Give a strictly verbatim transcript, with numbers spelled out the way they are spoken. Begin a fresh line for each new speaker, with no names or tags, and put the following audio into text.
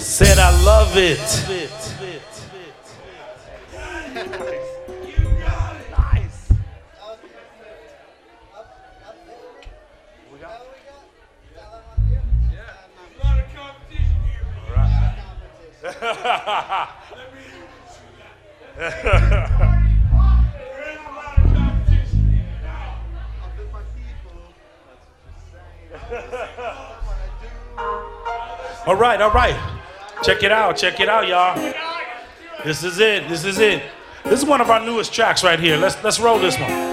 Said I love it. All right, all right. Check it out, check it out, y'all. This is it, this is it. This is one of our newest tracks right here. Let's let's roll this one.